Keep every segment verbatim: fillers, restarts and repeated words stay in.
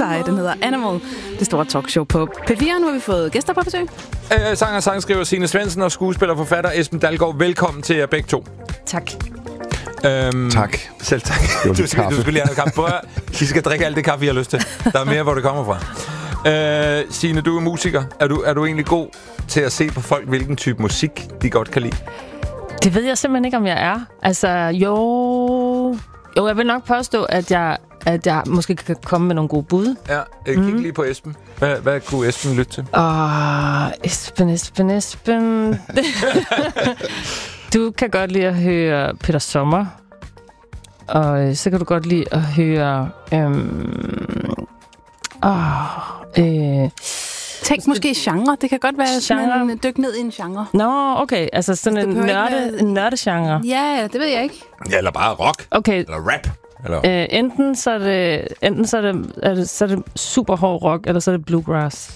Psy. Den hedder Animal. Det store talkshow på P fire. Nu har vi fået gæster på besøg. Øh, sanger og sangskriver Signe Svendsen og skuespiller og forfatter Esben Dalgaard. Velkommen til jer begge to. Tak. Øhm, tak. Selv tak. Du skal, du skal lige have noget kaffe. Prøv at, I skal drikke alt det kaffe, I har lyst til. Der er mere, hvor det kommer fra. Øh, Signe, du er musiker. Er du, er du egentlig god til at se på folk, hvilken type musik de godt kan lide? Det ved jeg simpelthen ikke, om jeg er. Altså, jo... Jo, jeg vil nok påstå, at jeg, at jeg måske kan komme med nogle gode bud. Ja, kig mm. lige på Esben. Hvad, hvad kunne Esben lytte til? Åh, oh, Esben, Esben, Esben... Du kan godt lide at høre Peter Sommer. Og så kan du godt lide at høre... Øhm, åh, øh, Tænk måske genre. Det kan godt være genre. sådan en dyk ned i en genre. Nå, okay. Altså sådan en, nørde, en nørdegenre. Ja, det ved jeg ikke. Ja, eller bare rock. Okay. Eller rap. Eller? Øh, enten så er det, enten så er det, er det, så er det super hård rock, eller så er det bluegrass.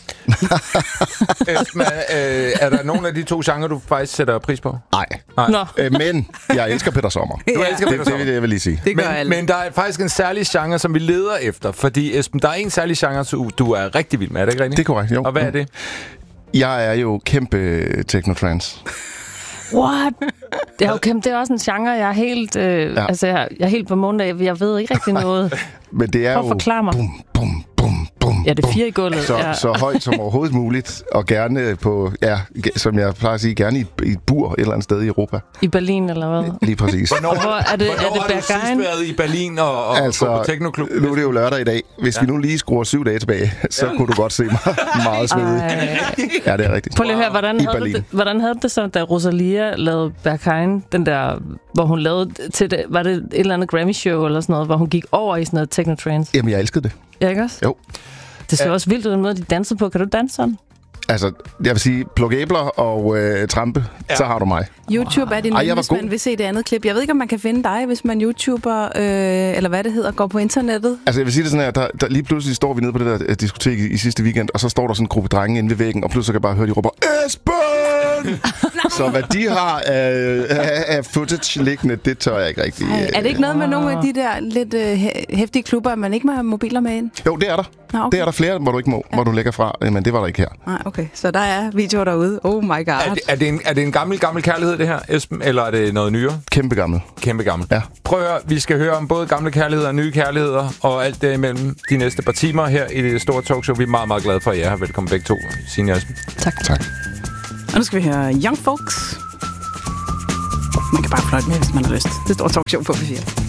Esben, øh, er der nogen af de to genrer, du faktisk sætter pris på? Nej. Nej. Øh, men jeg elsker Peter Sommer. Du Ja. elsker Peter Det, Sommer. det vil jeg vil lige sige. Det gør Men, alle. men der er faktisk en særlig genre, som vi leder efter. Fordi, Esben, der er en særlig genre, du, du er rigtig vild med. Er det ikke rigtigt? Det er korrekt, jo. Og hvad er det? Jeg er jo kæmpe technotrance. What? Det er jo kæmpe, det er også en genre, jeg er helt, øh, Ja. altså jeg, jeg er helt på munden af. Jeg ved ikke rigtig noget. Men det er Prøv at jo... forklare mig. Bum, bum, bum, bum, Ja, det er bum. fire i gulvet. Så, ja. så højt som overhovedet muligt, og gerne på, ja, som jeg plejer at sige, gerne i, i et bur et eller andet sted i Europa. I Berlin, eller hvad? Lige præcis. Hvornår, Hvor er det- hvornår er det har du Berghain? sidst været i Berlin og, og Altså, gå på Teknoklub? nu er det jo lørdag i dag. Hvis ja. vi nu lige skruer syv dage tilbage, så kunne du godt se mig meget svedig. Ej. Ja, det er rigtigt. Prøv lige at høre, hvordan I havde, Berlin. det, hvordan havde det så, da Rosalia lavede Berghain, den der, hvor hun lavede til det, var det et eller andet Grammy-show eller sådan noget, hvor hun gik over i sådan noget technotrance? Jamen, jeg elskede det. Ja, ikke også? Jo. Det så Ja. også vildt ud, den måde, de dansede på. Kan du danse sådan? Altså, jeg vil sige, pluk æbler og øh, trampe, Ja. så har du mig. YouTube er det Ej, nye, jeg var hvis god. man vil se det andet klip. Jeg ved ikke, om man kan finde dig, hvis man YouTuber, øh, eller hvad det hedder, går på internettet. Altså, jeg vil sige det sådan her, der, der lige pludselig står vi nede på det der uh, diskotek i, i sidste weekend, og så står der sådan en gruppe drenge inde ved væggen, og pludselig kan jeg bare høre, de råber, Esben! Så hvad de har af, af, af footage liggende, det tør jeg ikke rigtig. Ej, er det ikke noget med nogle af de der lidt øh, hæftige klubber, at man ikke må have mobiler med ind? Jo, det er der. Nå, okay. Det er der flere, hvor du ikke må, ja. hvor du lægger fra, men det var der ikke her. Nej, okay. Så der er videoer derude. Oh my god. Er det, er, det en, er det en gammel, gammel kærlighed, det her, Esben? Eller er det noget nyere? Kæmpe gammel. Kæmpe gammel. Ja. Prøv at høre, vi skal høre om både gamle kærligheder og nye kærligheder, og alt det imellem de næste par timer her i det store talkshow. Vi er meget, meget glade for, at I er her. Velkommen begge to, Signe og Esben. Tak. Tak. Og nu skal vi høre Young Folks. Man kan bare fløjte med, hvis man har lyst. Det står talkshow på P fire.